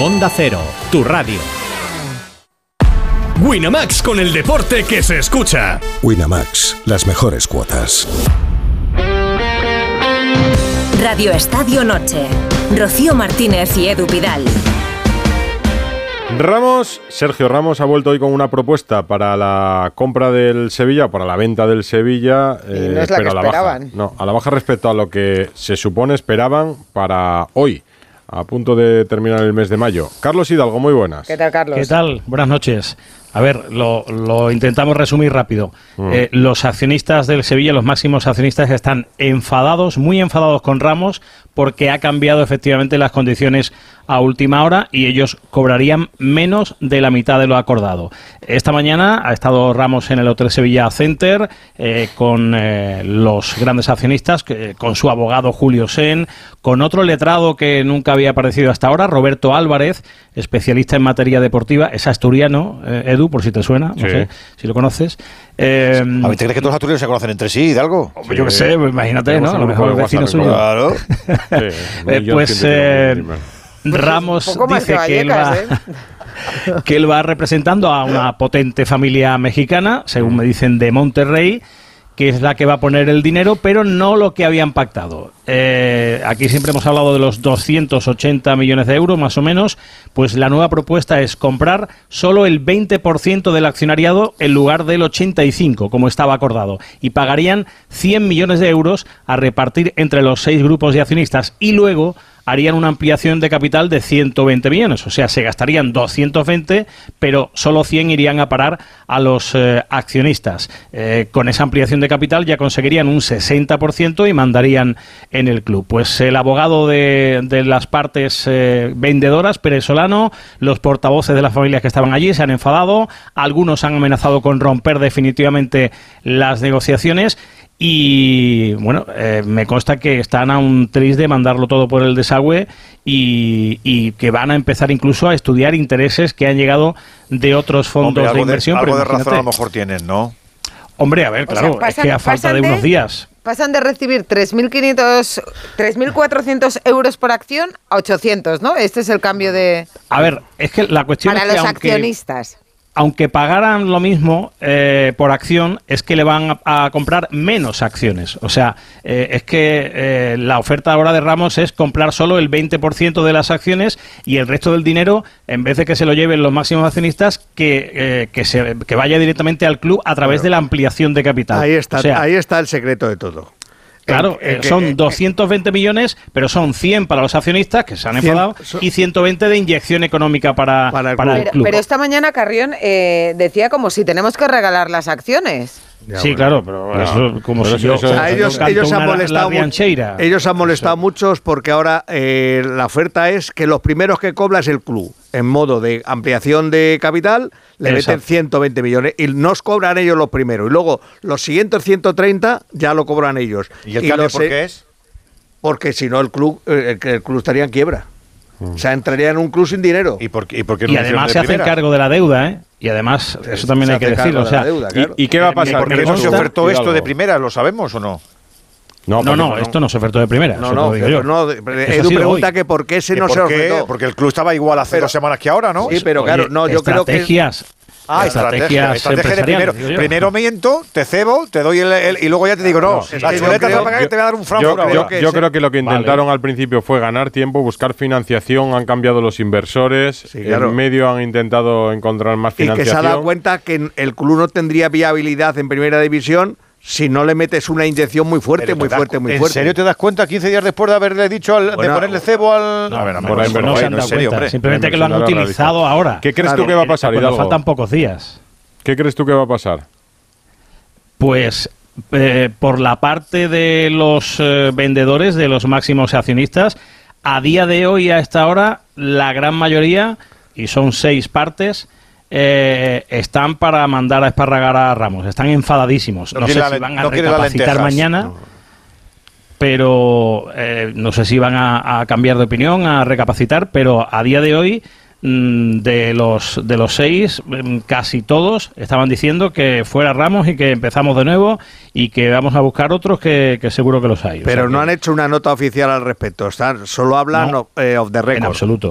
Onda Cero, tu radio. Winamax, con el deporte que se escucha. Winamax, las mejores cuotas. Radio Estadio Noche. Rocío Martínez y Edu Pidal. Sergio Ramos ha vuelto hoy con una propuesta para la compra del Sevilla, para la venta del Sevilla, y no es la pero que a la esperaban. baja. No, a la baja respecto a lo que se supone esperaban para hoy, a punto de terminar el mes de mayo. Carlos Hidalgo, muy buenas. ¿Qué tal, Carlos? ¿Qué tal? Buenas noches. A ver, lo intentamos resumir rápido. Los accionistas del Sevilla, los máximos accionistas, están enfadados, muy enfadados con Ramos, porque ha cambiado efectivamente las condiciones a última hora y ellos cobrarían menos de la mitad de lo acordado. Esta mañana ha estado Ramos en el Hotel Sevilla Center con los grandes accionistas, con su abogado Julio Sen, con otro letrado que nunca había aparecido hasta ahora, Roberto Álvarez, especialista en materia deportiva, es asturiano, Edu, por si te suena, no sé si lo conoces. ¿A mí te crees que todos los asturianos se conocen entre sí, Hidalgo? Sí. Yo qué sé, pues imagínate, ¿no? A lo mejor el vecino suyo. Claro. Ramos dice que él va representando a una potente familia mexicana, según me dicen, de Monterrey, que es la que va a poner el dinero, pero no lo que habían pactado. Aquí siempre hemos hablado de los 280 millones de euros, más o menos. Pues la nueva propuesta es comprar solo el 20% del accionariado en lugar del 85%, como estaba acordado. Y pagarían 100 millones de euros a repartir entre los 6 grupos de accionistas. Y luego harían una ampliación de capital de 120 millones. O sea, se gastarían 220, pero solo 100 irían a parar a los accionistas. Con esa ampliación de capital ya conseguirían un 60% y mandarían en el club. Pues el abogado de las partes vendedoras, Pérez Solano, los portavoces de las familias que estaban allí se han enfadado, algunos han amenazado con romper definitivamente las negociaciones. Y bueno, me consta que están a un tris de mandarlo todo por el desagüe y que van a empezar incluso a estudiar intereses que han llegado de otros fondos de inversión. Algo de razón a lo mejor tienen, ¿no? Hombre, a ver, claro, es que a falta de unos días. Pasan de recibir 3.400 euros por acción a 800, ¿no? Este es el cambio de... A ver, es que la cuestión para es que los accionistas. Aunque pagaran lo mismo por acción, es que le van a comprar menos acciones. O sea, es que la oferta ahora de Ramos es comprar solo el 20% de las acciones y el resto del dinero, en vez de que se lo lleven los máximos accionistas, que vaya directamente al club a través de la ampliación de capital. Ahí está, o sea, ahí está el secreto de todo. Claro, son 220 millones, pero son 100 para los accionistas, que se han enfadado, y 120 de inyección económica para el club. Pero esta mañana Carrión decía como si tenemos que regalar las acciones. Ya, sí, bueno, claro, pero eso como si yo... ellos han molestado muchos porque ahora la oferta es que los primeros que cobra es el club. En modo de ampliación de capital, le meten 120 millones y nos cobran ellos los primeros. Y luego los siguientes 130 ya lo cobran ellos. ¿Y el cambio por qué es? Porque si no el club estaría en quiebra. O sea, entraría en un club sin dinero. ¿Y por qué no y además se hacen cargo de la deuda, ¿eh? Y además, eso también hay que decirlo. O sea, deuda, claro. ¿Y qué va a pasar? ¿Por qué no se ofertó esto de primera? ¿Lo sabemos o no? No, esto no se ofertó de primera. Edu pregunta que por qué ese no se ofertó. Porque el club estaba igual hace 2 semanas que ahora, ¿no? Sí, pero claro, yo creo que... Estrategia de primero miento, te cebo, te doy y luego ya te digo, la chuleta te va a pagar y te voy a dar un Frankfurt. Yo creo que lo que intentaron al principio fue ganar tiempo, buscar financiación, han cambiado los inversores, en medio han intentado encontrar más financiación. Y que se ha dado cuenta que el club no tendría viabilidad en primera división si no le metes una inyección muy fuerte, muy fuerte. ¿En serio te das cuenta 15 días después de haberle dicho de ponerle cebo al...? No se han dado cuenta. Simplemente que lo han utilizado ahora. ¿Qué crees tú que va a pasar, Hidalgo? Faltan pocos días. ¿Qué crees tú que va a pasar? Pues por la parte de los vendedores, de los máximos accionistas, a día de hoy, a esta hora, la gran mayoría, y son 6 partes, están para mandar a esparragar a Ramos. Están enfadadísimos. No sé si van a recapacitar mañana, pero no sé si van a cambiar de opinión, a recapacitar, pero a día de hoy, de los 6, casi todos estaban diciendo que fuera Ramos y que empezamos de nuevo y que vamos a buscar otros que seguro que los hay. Pero no han hecho una nota oficial al respecto. Solo hablan off the record. En absoluto.